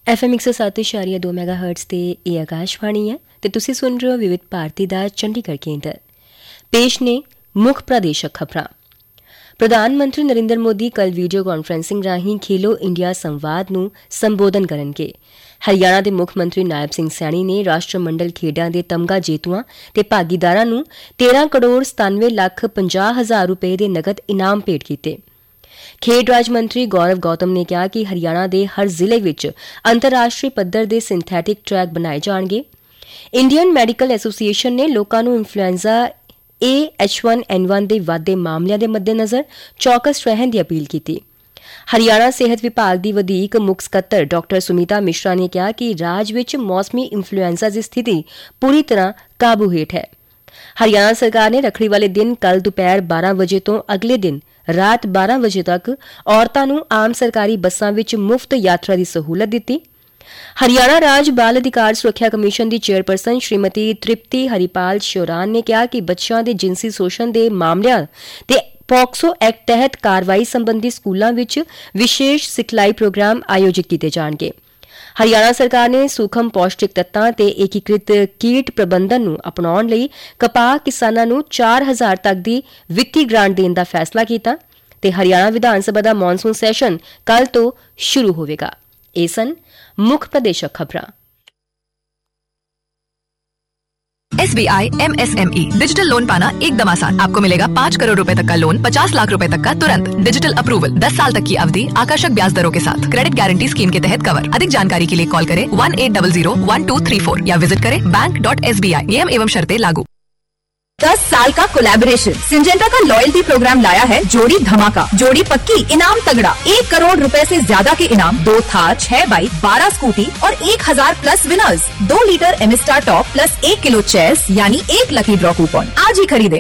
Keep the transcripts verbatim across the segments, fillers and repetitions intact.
F M एक सौ सत्त इशारिया दो मैगा हर्ट्स ते ये आकाशवाणी है ते तुसी सुन रहे हो विविध भारती दा चंडीगढ़ केंद्र। पेश ने मुख प्रादेशिक खबरां। प्रधानमंत्री नरेंद्र मोदी कल वीडियो कांफ्रेंसिंग राहीं खेलो इंडिया संवाद नूं संबोधन करनगे। हरियाणा के मुख मंत्री नायब सिंह सैनी ने राष्ट्रमंडल खेडां के तमगा जेतुआं ते भागीदारां नूं तेरह करोड़ सतानवे लख पंजाह हज़ार रुपए के नगद इनाम भेंट कीते। खेड राज मंत्री गौरव गौतम ने कहा कि हरियाणा के हर जिले विच अंतरराष्ट्रीय पद्धर के सिंथैटिक ट्रैक बनाए जाणगे। इंडियन मैडिकल एसोसीएशन ने लोकां नूं influenza A H one N one के वाधे मामलों के मद्देनज़र चौकस रहन की अपील की। हरियाणा सेहत विभाग की वधीक मुख सकत्तर डॉक्टर सुमिता मिश्रा ने कहा कि राज विच मौसमी इन्फ्लुएंजा की स्थिति पूरी तरह काबू हेठ है। हरियाणा सरकार ने रखड़ी वाले दिन कल दोपहर बारह बजे तो अगले दिन रात बारह बजे तक औरतां नूं आम सरकारी बसां विच मुफ्त यात्रा की सहूलत दी। हरियाणा राज बाल अधिकार सुरक्षा कमीशन की चेयरपर्सन श्रीमती तृप्ति हरिपाल श्योरान ने कहा कि बच्चों के जिनसी शोषण के मामलों ते पॉक्सो एक्ट तहत कार्रवाई संबंधी स्कूलों विच विशेष सिखलाई प्रोग्राम आयोजित किए जाएंगे। हरियाणा सरकार ने सूखम पौष्टिक तत्तां ते एकीकृत कीट प्रबंधन नूं अपनाउण लई कपाह किसानां नूं चार हज़ार तक दी वित्ती ग्रांट देण दा फैसला कीता ते हरियाणा विधान सभा दा मॉनसून सैशन कल तो शुरू होवेगा। ਇਹ ਸਨ मुख प्रदेशक खबरां। S B I am S M E digital loan पाना एकदम आसान। आपको मिलेगा पाँच करोड़ रुपए तक का लोन, पचास लाख रुपए तक का तुरंत, डिजिटल अप्रूवल, दस साल तक की अवधि, आकर्षक ब्याज दरों के साथ, क्रेडिट गारंटी स्कीम के तहत कवर। अधिक जानकारी के लिए कॉल करें one eight double zero one two three four या विजिट करें bank dot S B I. नियम एवं शर्तें लागू। दस साल का कोलैबोरेशन सिंजेंटा का लॉयल्टी प्रोग्राम लाया है जोड़ी धमाका। जोड़ी पक्की, इनाम तगड़ा। एक करोड़ रुपए से ज्यादा के इनाम, दो थार, छह बाइक, बारह स्कूटी और एक हजार प्लस विनर्स। दो लीटर एमिस्टा टॉप प्लस एक किलो चेस यानी एक लकी ड्रॉ कूपन। आज ही खरीदे।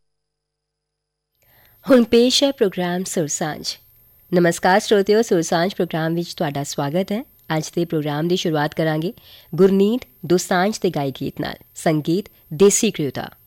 हुण पेश है प्रोग्राम सुरसांझ। नमस्कार श्रोतियो, सुरसांझ प्रोग्राम विच तुहाडा स्वागत है। अज दे प्रोग्राम की शुरुआत करांगे गुरनीत दोसांझ ते गाए गीत नाल। संगीत देसी क्रियोता।